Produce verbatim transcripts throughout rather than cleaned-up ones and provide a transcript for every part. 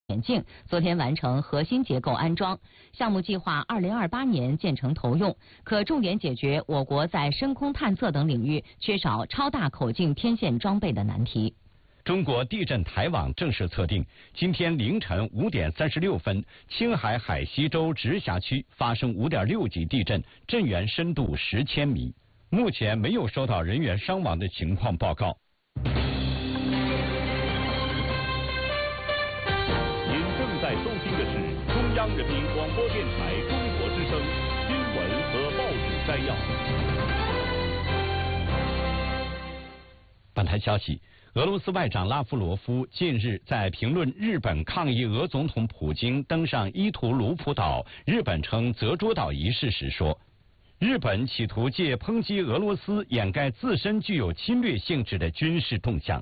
眼镜昨天完成核心结构安装，项目计划二零二八年建成投用，可重点解决我国在深空探测等领域缺少超大口径天线装备的难题。 中国地震台网正式测定，今天凌晨五点三十六分，青海海西州直辖区发生五点六级地震，震源深度十千米，目前没有收到人员伤亡的情况报告。 在收听的是中央人民广播电台中国之声新闻和报纸摘要。 本台消息，俄罗斯外长拉夫罗夫近日在评论日本抗议俄总统普京登上伊图卢普岛，日本称泽捉岛一事时说，日本企图借抨击俄罗斯掩盖自身具有侵略性质的军事动向。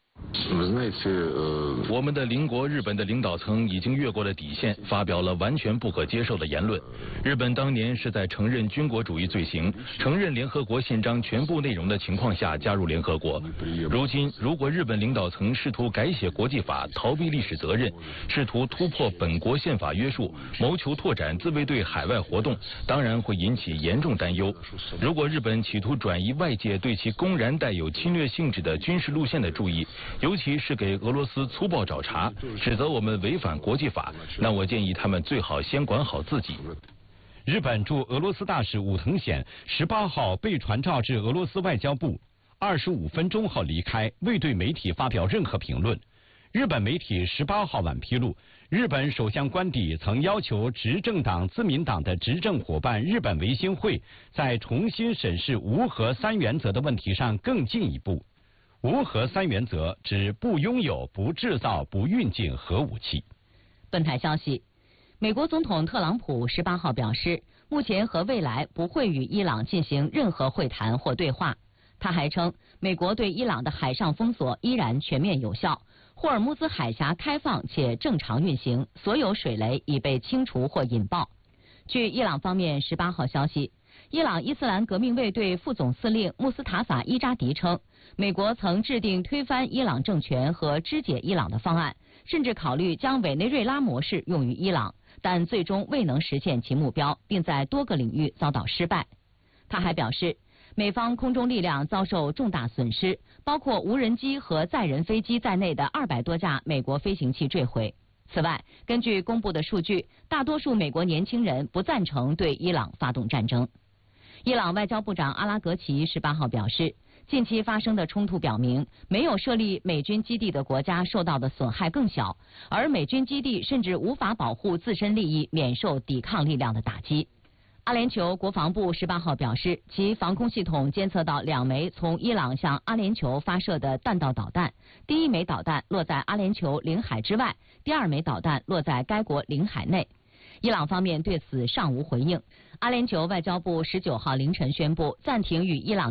我们的邻国日本的领导层已经越过了底线，发表了完全不可接受的言论。日本当年是在承认军国主义罪行、承认联合国宪章全部内容的情况下加入联合国。如今，如果日本领导层试图改写国际法、逃避历史责任，试图突破本国宪法约束，谋求拓展自卫队海外活动，当然会引起严重担忧。如果日本企图转移外界对其公然带有侵略性质的军事路线的注意，尤其是给俄罗斯粗暴找茬，指责我们违反国际法，那我建议他们最好先管好自己。 日本驻俄罗斯大使武藤显十八号被传召至俄罗斯外交部，二十五分钟后离开，未对媒体发表任何评论。日本媒体十八号晚披露，日本首相官邸曾要求执政党自民党的执政伙伴日本维新会在重新审视无核三原则的问题上更进一步。无核三原则指不拥有、不制造、不运进核武器。 本台消息，美国总统特朗普十八号表示，目前和未来不会与伊朗进行任何会谈或对话。他还称，美国对伊朗的海上封锁依然全面有效，霍尔木兹海峡开放且正常运行，所有水雷已被清除或引爆。据伊朗方面十八号消息，伊朗伊斯兰革命卫队副总司令穆斯塔法伊扎迪称，美国曾制定推翻伊朗政权和肢解伊朗的方案，甚至考虑将委内瑞拉模式用于伊朗，但最终未能实现其目标，并在多个领域遭到失败。他还表示，美方空中力量遭受重大损失，包括无人机和载人飞机在内的二百多架美国飞行器坠毁。此外，根据公布的数据，大多数美国年轻人不赞成对伊朗发动战争。伊朗外交部长阿拉格齐十八号表示，近期发生的冲突表明，没有设立美军基地的国家受到的损害更小，而美军基地甚至无法保护自身利益免受抵抗力量的打击。阿联酋国防部十八号表示，其防空系统监测到两枚从伊朗向阿联酋发射的弹道导弹，第一枚导弹落在阿联酋领海之外，第二枚导弹落在该国领海内。伊朗方面对此尚无回应。阿联酋外交部十九号凌晨宣布暂停与伊朗